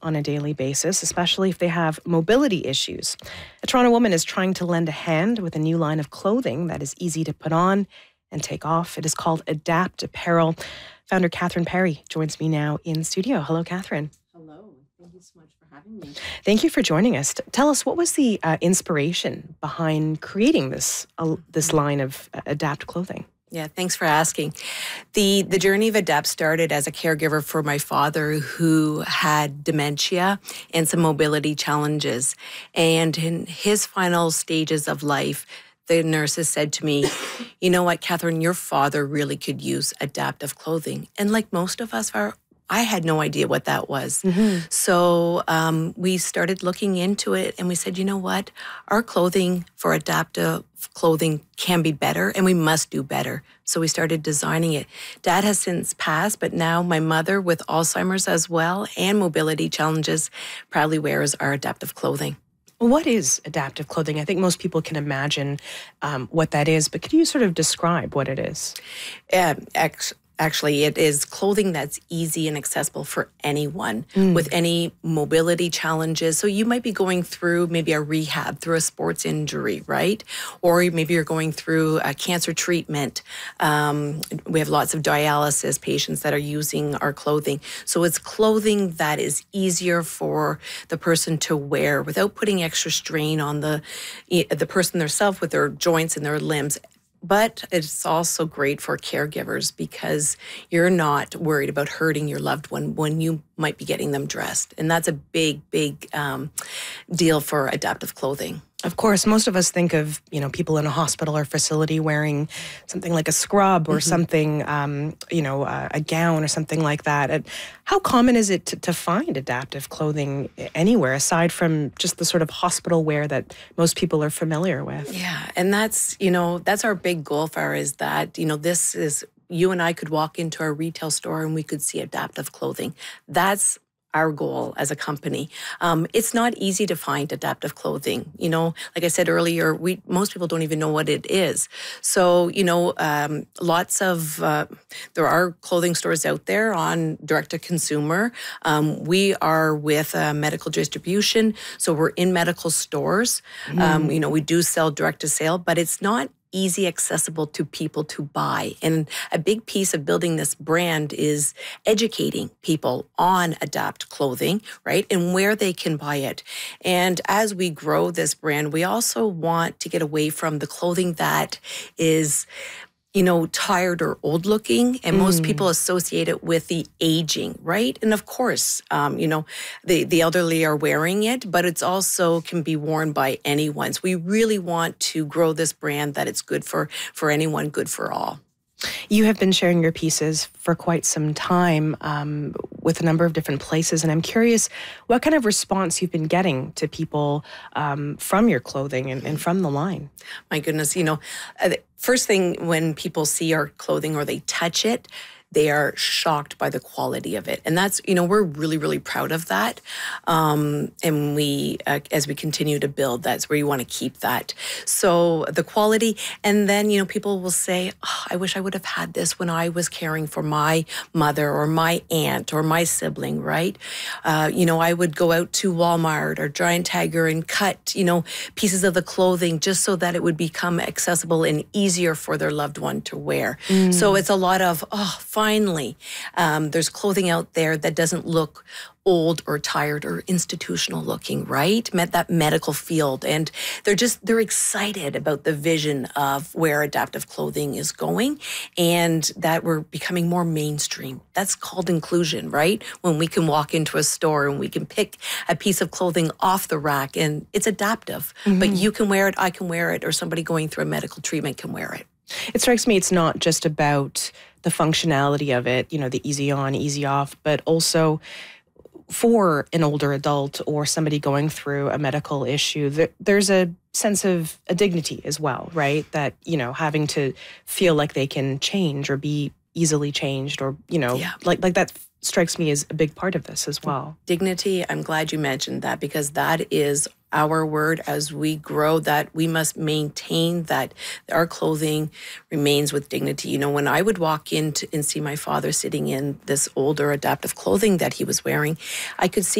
on a daily basis, especially if they have mobility issues. A Toronto woman is trying to lend a hand with a new line of clothing that is easy to put on and take off. It is called Adapt Apparel. Founder Catherine Perry joins me now in studio. Hello, Catherine. Hello. Thank you so much for having me. Thank you for joining us. Tell us, what was the inspiration behind creating this line of Adapt clothing? Yeah, thanks for asking. The journey of Adapt started as a caregiver for my father who had dementia and some mobility challenges. And in his final stages of life, the nurses said to me, you know what, Catherine, your father really could use adaptive clothing. And like most of us I had no idea what that was. Mm-hmm. So we started looking into it and we said, you know what? Our clothing for adaptive clothing can be better and we must do better. So we started designing it. Dad has since passed, but now my mother with Alzheimer's as well and mobility challenges proudly wears our adaptive clothing. What is adaptive clothing? I think most people can imagine what that is, but could you sort of describe what it is? Actually, it is clothing that's easy and accessible for anyone with any mobility challenges. So you might be going through maybe a rehab through a sports injury, right? Or maybe you're going through a cancer treatment. We have lots of dialysis patients that are using our clothing. So it's clothing that is easier for the person to wear without putting extra strain on the person themselves with their joints and their limbs. But it's also great for caregivers because you're not worried about hurting your loved one when you might be getting them dressed. And that's a big deal for adaptive clothing. Of course, most of us think of, people in a hospital or facility wearing something like a scrub or something, a gown or something like that. How common is it to find adaptive clothing anywhere aside from just the sort of hospital wear that most people are familiar with? Yeah, and that's our big goal for is that, this is, you and I could walk into a retail store and we could see adaptive clothing. That's our goal as a company. It's not easy to find adaptive clothing. Like I said earlier, most people don't even know what it is. So, lots of, there are clothing stores out there on direct to consumer. We are with medical distribution. So we're in medical stores. We do sell direct to sale, but it's not easy accessible to people to buy. And a big piece of building this brand is educating people on Adapt clothing, right? And where they can buy it. And as we grow this brand, we also want to get away from the clothing that is tired or old looking, and most people associate it with the aging, right? And of course, the elderly are wearing it, but it's also can be worn by anyone. So we really want to grow this brand that it's good for anyone, good for all. You have been sharing your pieces for quite some time with a number of different places, and I'm curious what kind of response you've been getting to people from your clothing and from the line. My goodness, first thing when people see our clothing or they touch it, they are shocked by the quality of it. And that's, we're really, really proud of that. And we, as we continue to build, that's where you want to keep that. So the quality, and then, people will say, oh, I wish I would have had this when I was caring for my mother or my aunt or my sibling, right? I would go out to Walmart or Giant Tiger and cut, pieces of the clothing just so that it would become accessible and easier for their loved one to wear. So it's a lot of, finally, there's clothing out there that doesn't look old or tired or institutional looking, right? That medical field. And they're excited about the vision of where adaptive clothing is going and that we're becoming more mainstream. That's called inclusion, right? When we can walk into a store and we can pick a piece of clothing off the rack and it's adaptive, but you can wear it, I can wear it, or somebody going through a medical treatment can wear it. It strikes me it's not just about the functionality of it, the easy on, easy off, but also for an older adult or somebody going through a medical issue, there's a sense of a dignity as well, right? That, having to feel like they can change or be easily changed or, like that strikes me as a big part of this as well. Dignity, I'm glad you mentioned that because that is our word as we grow, that we must maintain that our clothing remains with dignity. You know, when I would walk in and see my father sitting in this older adaptive clothing that he was wearing, I could see